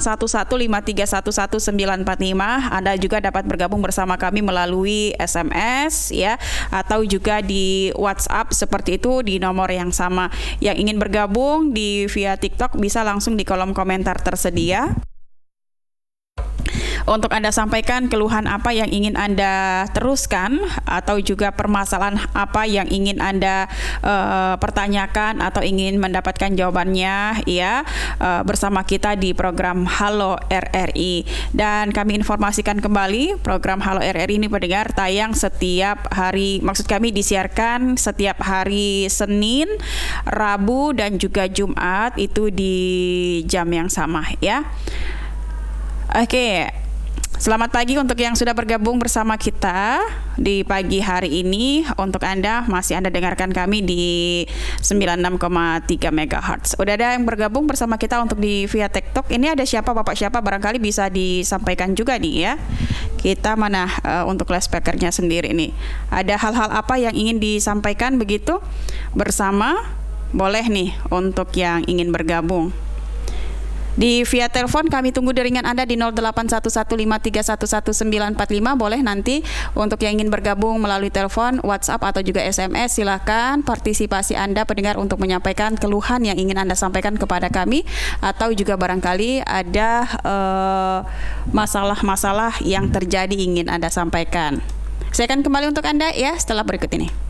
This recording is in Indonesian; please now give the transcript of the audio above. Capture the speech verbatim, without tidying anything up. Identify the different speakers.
Speaker 1: satu satu lima tiga satu satu sembilan empat lima. Anda juga dapat bergabung bersama kami melalui S M S ya, atau juga di WhatsApp seperti itu di nomor yang sama. Yang ingin bergabung di via TikTok bisa langsung di kolom komentar tersedia untuk Anda sampaikan keluhan apa yang ingin Anda teruskan, atau juga permasalahan apa yang ingin Anda uh, pertanyakan atau ingin mendapatkan jawabannya ya, uh, bersama kita di program Halo R R I. Dan kami informasikan kembali, program Halo R R I ini pendengar tayang setiap hari, maksud kami disiarkan setiap hari Senin, Rabu dan juga Jumat, itu di jam yang sama ya. Oke, selamat pagi untuk yang sudah bergabung bersama kita di pagi hari ini. Untuk Anda, masih Anda dengarkan kami di sembilan puluh enam koma tiga megahertz. Udah ada yang bergabung bersama kita untuk di via TikTok. Ini ada siapa, Bapak siapa? Barangkali bisa disampaikan juga nih ya. Kita mana uh, untuk loudspeakernya sendiri nih. Ada hal-hal apa yang ingin disampaikan begitu bersama? Boleh nih untuk yang ingin bergabung. Di via telepon kami tunggu deringan Anda di nol delapan satu satu lima tiga satu satu sembilan empat lima. Boleh nanti untuk yang ingin bergabung melalui telepon, WhatsApp atau juga S M S, silakan partisipasi Anda pendengar untuk menyampaikan keluhan yang ingin Anda sampaikan kepada kami, atau juga barangkali ada uh, masalah-masalah yang terjadi ingin Anda sampaikan. Saya akan kembali untuk Anda ya setelah berikut ini.